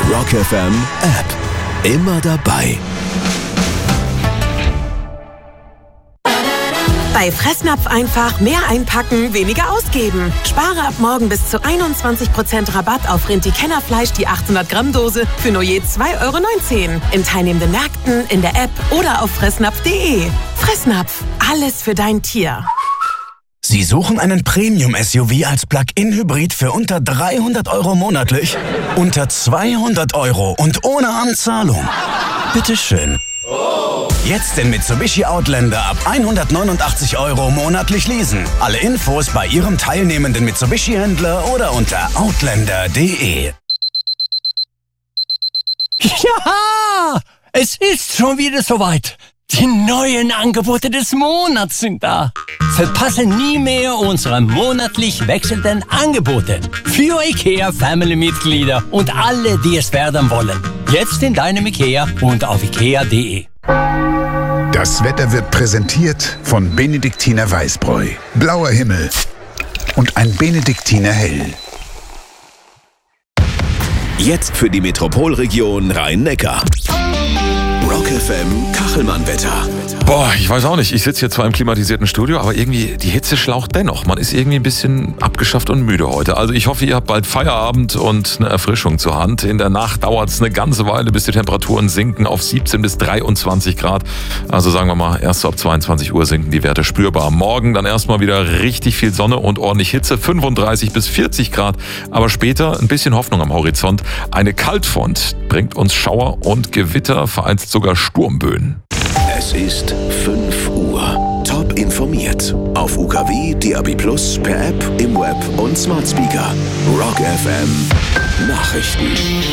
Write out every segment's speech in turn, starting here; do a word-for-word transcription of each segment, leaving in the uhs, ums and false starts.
Rock F M App. Immer dabei. Bei Fressnapf einfach mehr einpacken, weniger ausgeben. Spare ab morgen bis zu einundzwanzig Prozent Rabatt auf Rinti-Kennerfleisch, die achthundert Gramm Dose für nur je zwei Euro neunzehn. In teilnehmenden Märkten, in der App oder auf fressnapf punkt de. Fressnapf, alles für dein Tier. Sie suchen einen Premium-S U V als Plug-in-Hybrid für unter dreihundert Euro monatlich? Unter zweihundert Euro und ohne Anzahlung? Bitteschön. Jetzt den Mitsubishi Outlander ab hundertneunundachtzig Euro monatlich leasen. Alle Infos bei Ihrem teilnehmenden Mitsubishi-Händler oder unter outlander punkt de. Ja, es ist schon wieder soweit. Die neuen Angebote des Monats sind da. Verpasse nie mehr unsere monatlich wechselnden Angebote für IKEA Family-Mitglieder und alle, die es werden wollen. Jetzt in deinem IKEA und auf ikea punkt de. Das Wetter wird präsentiert von Benediktiner Weißbräu. Blauer Himmel und ein Benediktiner Hell. Jetzt für die Metropolregion Rhein-Neckar. Rock F M Kachelmann-Wetter. Boah, ich weiß auch nicht. Ich sitze hier zwar im klimatisierten Studio, aber irgendwie, die Hitze schlaucht dennoch. Man ist irgendwie ein bisschen abgeschafft und müde heute. Also ich hoffe, ihr habt bald Feierabend und eine Erfrischung zur Hand. In der Nacht dauert es eine ganze Weile, bis die Temperaturen sinken auf siebzehn bis dreiundzwanzig Grad. Also sagen wir mal, erst so ab zweiundzwanzig Uhr sinken die Werte spürbar. Morgen dann erstmal wieder richtig viel Sonne und ordentlich Hitze, fünfunddreißig bis vierzig Grad. Aber später ein bisschen Hoffnung am Horizont. Eine Kaltfront bringt uns Schauer und Gewitter, vereinzelt sogar Sturmböen. Es ist fünf Uhr. Top informiert. Auf U K W, D A B plus, per App, im Web und Smart Speaker. Rock F M Nachrichten.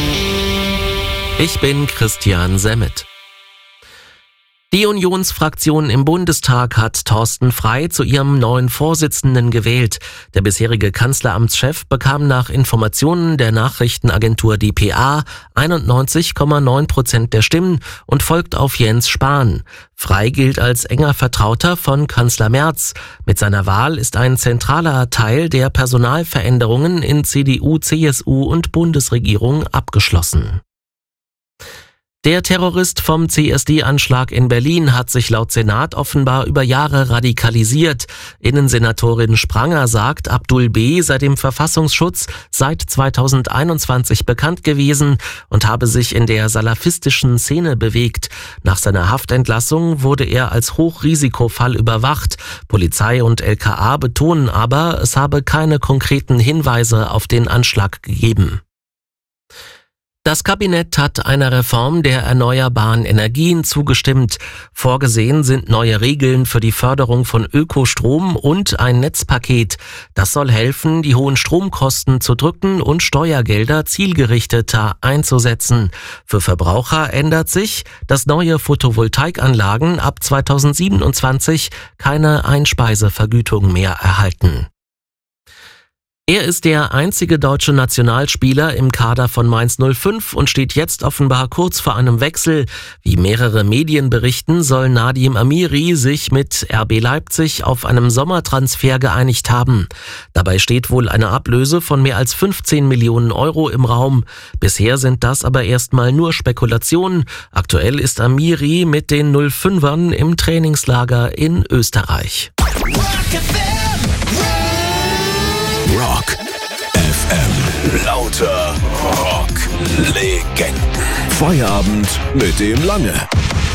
Ich bin Christian Semmet. Die Unionsfraktion im Bundestag hat Thorsten Frey zu ihrem neuen Vorsitzenden gewählt. Der bisherige Kanzleramtschef bekam nach Informationen der Nachrichtenagentur D P A einundneunzig Komma neun Prozent der Stimmen und folgt auf Jens Spahn. Frey gilt als enger Vertrauter von Kanzler Merz. Mit seiner Wahl ist ein zentraler Teil der Personalveränderungen in C D U, C S U und Bundesregierung abgeschlossen. Der Terrorist vom C S D-Anschlag in Berlin hat sich laut Senat offenbar über Jahre radikalisiert. Innensenatorin Spranger sagt, Abdul B. sei dem Verfassungsschutz seit zweitausendeinundzwanzig bekannt gewesen und habe sich in der salafistischen Szene bewegt. Nach seiner Haftentlassung wurde er als Hochrisikofall überwacht. Polizei und L K A betonen aber, es habe keine konkreten Hinweise auf den Anschlag gegeben. Das Kabinett hat einer Reform der erneuerbaren Energien zugestimmt. Vorgesehen sind neue Regeln für die Förderung von Ökostrom und ein Netzpaket. Das soll helfen, die hohen Stromkosten zu drücken und Steuergelder zielgerichteter einzusetzen. Für Verbraucher ändert sich, dass neue Photovoltaikanlagen ab zweitausendsiebenundzwanzig keine Einspeisevergütung mehr erhalten. Er ist der einzige deutsche Nationalspieler im Kader von Mainz null fünf und steht jetzt offenbar kurz vor einem Wechsel. Wie mehrere Medien berichten, soll Nadim Amiri sich mit R B Leipzig auf einem Sommertransfer geeinigt haben. Dabei steht wohl eine Ablöse von mehr als fünfzehn Millionen Euro im Raum. Bisher sind das aber erstmal nur Spekulationen. Aktuell ist Amiri mit den null fünfern im Trainingslager in Österreich. Rock F M. Lauter Rock-Legenden. Feierabend mit dem Lange.